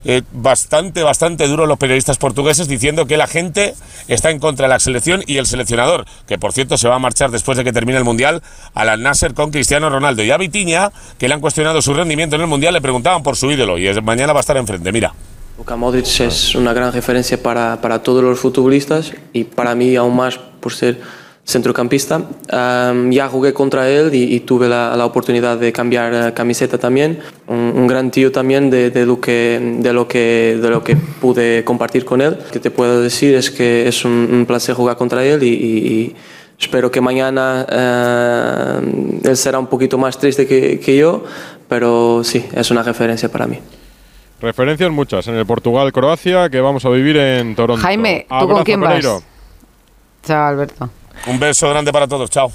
bastante duro los periodistas portugueses, diciendo que la gente está en contra de la selección y el seleccionador, que por cierto se va a marchar después de que termine el Mundial al Al-Nassr con Cristiano Ronaldo. Y a Vitinha, que le han cuestionado su rendimiento en el Mundial, le preguntaban por su ídolo y mañana va a estar enfrente. Mira. Luka Modric es una gran referencia para todos los futbolistas y para mí aún más por ser centrocampista. Ya jugué contra él y tuve la oportunidad de cambiar camiseta también. Un gran tío también de lo que pude compartir con él. Lo que te puedo decir es que es un placer jugar contra él y espero que mañana él será un poquito más triste que yo, pero sí, es una referencia para mí. Referencias muchas en el Portugal-Croacia que vamos a vivir en Toronto. Jaime, ¿tú Abrazo, con quién Pereiro. vas? Chao, Alberto. Un beso grande para todos, chao.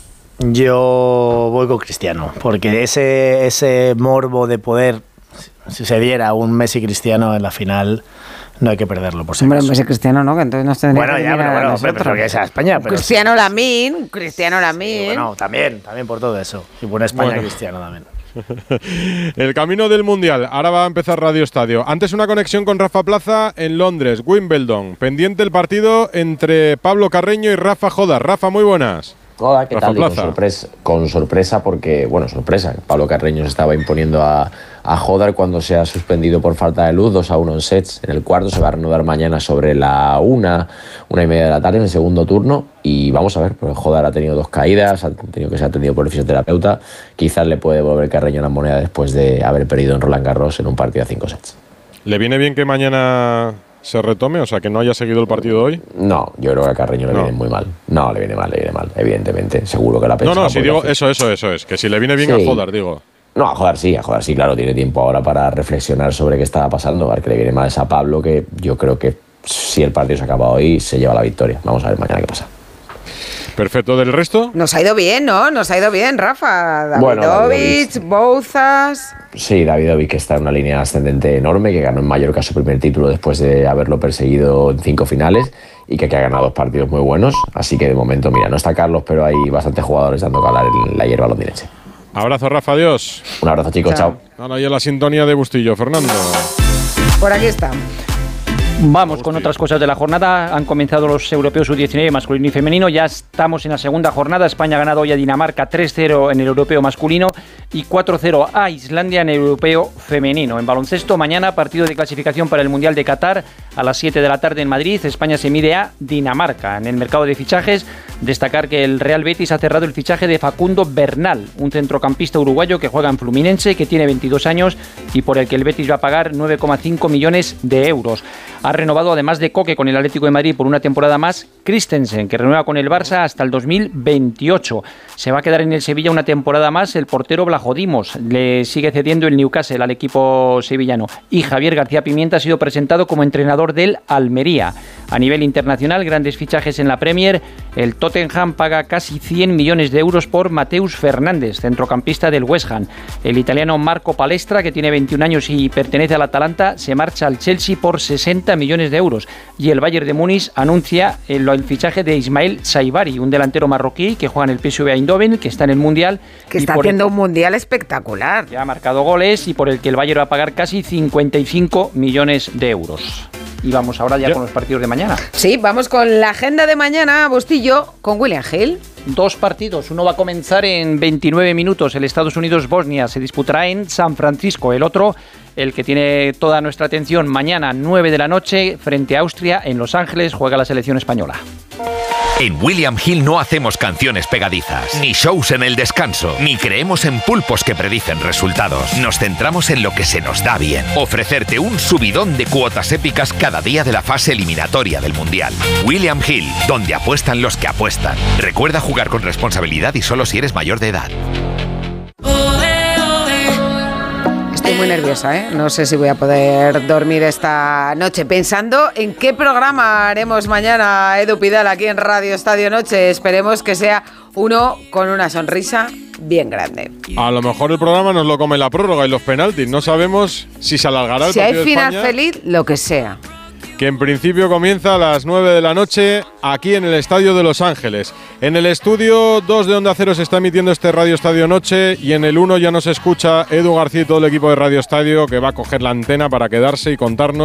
Yo voy con Cristiano, porque ese morbo de poder, si se diera un Messi Cristiano en la final, no hay que perderlo, por si acaso. Hombre, Messi Cristiano, ¿no? Que entonces nos tendría que mirar a nosotros. Pero que sea España. Pero Cristiano sí. Lamin. Sí, bueno, también por todo eso. Y buena España, Cristiano también. El camino del Mundial. Ahora va a empezar Radio Estadio. Antes una conexión con Rafa Plaza en Londres, Wimbledon. Pendiente el partido entre Pablo Carreño y Rafa Jodar. Rafa, muy buenas. Hola, ¿qué tal? Con sorpresa porque, Pablo Carreño se estaba imponiendo a Jodar cuando se ha suspendido por falta de luz, 2-1 en sets. En el cuarto se va a reanudar mañana sobre la 1:30 de la tarde en el segundo turno. Y vamos a ver, pues Jodar ha tenido 2 caídas, ha tenido que ser atendido por el fisioterapeuta. Quizás le puede devolver Carreño la moneda después de haber perdido en Roland Garros en un partido a 5 sets. ¿Le viene bien que mañana se retome? O sea, que no haya seguido el partido de hoy. No, yo creo que a Carreño le viene muy mal. No, le viene mal, evidentemente. Seguro que la ha pensado. No, si digo, eso es. Que si le viene bien a Jodar, digo. No, a Jodar sí, claro, tiene tiempo ahora para reflexionar sobre qué estaba pasando. A ver, que le viene mal es a Pablo, que yo creo que si el partido se acaba hoy, se lleva la victoria. Vamos a ver mañana qué pasa. Perfecto, ¿del resto? Nos ha ido bien, ¿no? Nos ha ido bien, Rafa. Davidovich, Bouzas. Sí, Davidovich, que está en una línea ascendente enorme, que ganó en Mallorca su primer título después de haberlo perseguido en 5 finales y que ha ganado 2 partidos muy buenos. Así que de momento, mira, no está Carlos, pero hay bastantes jugadores dando que hablar en la hierba londinense. Abrazo, Rafa, adiós. Un abrazo, chicos, chao. Ahora ya la sintonía de Bustillo, Fernando. Por aquí está. Vamos con otras cosas de la jornada. Han comenzado los europeos U19 masculino y femenino. Ya estamos en la segunda jornada. España ha ganado hoy a Dinamarca 3-0 en el europeo masculino y 4-0 a Islandia en el europeo femenino. En baloncesto, mañana partido de clasificación para el Mundial de Qatar a las 7 de la tarde en Madrid. España se mide a Dinamarca. En el mercado de fichajes, destacar que el Real Betis ha cerrado el fichaje de Facundo Bernal, un centrocampista uruguayo que juega en Fluminense, que tiene 22 años y por el que el Betis va a pagar 9,5 millones de euros. Ha renovado, además de Coque, con el Atlético de Madrid por una temporada más, Christensen, que renueva con el Barça hasta el 2028. Se va a quedar en el Sevilla una temporada más el portero Vlachodimos. Le sigue cediendo el Newcastle al equipo sevillano. Y Javier García Pimienta ha sido presentado como entrenador del Almería. A nivel internacional, grandes fichajes en la Premier. El Tottenham paga casi 100 millones de euros por Mateus Fernández, centrocampista del West Ham. El italiano Marco Palestra, que tiene 21 años y pertenece al Atalanta, se marcha al Chelsea por 60 millones de euros. Y el Bayern de Múnich anuncia el fichaje de Ismael Saibari, un delantero marroquí que juega en el PSV Eindhoven, que está en el Mundial. Que está haciendo un Mundial espectacular. Ya ha marcado goles y por el que el Bayern va a pagar casi 55 millones de euros. Y vamos ahora ya con los partidos de mañana. Sí, vamos con la agenda de mañana, Bustillo, con William Hill. 2 partidos, uno va a comenzar en 29 minutos, el Estados Unidos-Bosnia se disputará en San Francisco, el otro, el que tiene toda nuestra atención, mañana 9 de la noche, frente a Austria, en Los Ángeles, juega la selección española. En William Hill no hacemos canciones pegadizas, ni shows en el descanso, ni creemos en pulpos que predicen resultados. Nos centramos en lo que se nos da bien. Ofrecerte un subidón de cuotas épicas cada día de la fase eliminatoria del Mundial. William Hill, donde apuestan los que apuestan. Recuerda jugar con responsabilidad y solo si eres mayor de edad. Estoy muy nerviosa, ¿eh? No sé si voy a poder dormir esta noche pensando en qué programa haremos mañana Edu Pidal aquí en Radio Estadio Noche. Esperemos que sea uno con una sonrisa bien grande. A lo mejor el programa nos lo come la prórroga y los penaltis. No sabemos si se alargará el partido de España. Si hay final feliz, lo que sea. que en principio comienza a las 9 de la noche aquí en el Estadio de Los Ángeles. En el estudio 2 de Onda Cero se está emitiendo este Radio Estadio Noche y en el 1 ya nos escucha Edu García y todo el equipo de Radio Estadio, que va a coger la antena para quedarse y contarnos